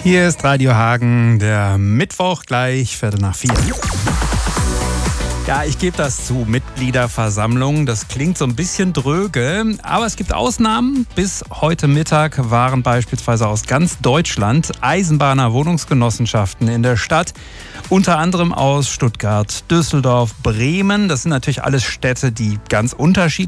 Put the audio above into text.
Hier ist Radio Hagen, der Mittwoch gleich 3:45. Ja, ich gebe das zu, Mitgliederversammlung, das klingt so ein bisschen dröge, aber es gibt Ausnahmen. Bis heute Mittag waren beispielsweise aus ganz Deutschland Eisenbahner-Wohnungsgenossenschaften in der Stadt, unter anderem aus Stuttgart, Düsseldorf, Bremen. Das sind natürlich alles Städte, die ganz unterschiedlich